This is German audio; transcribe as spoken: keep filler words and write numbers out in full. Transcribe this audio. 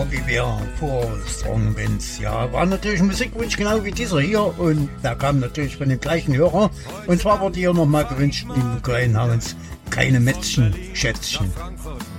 wie wir vor Strong Winds. Ja, war natürlich ein Musikwunsch genau wie dieser hier und der kam natürlich von den gleichen Hörer. Und zwar wurde hier nochmal gewünscht, liebe Kleinen Havens, keine Mätzchen, Schätzchen.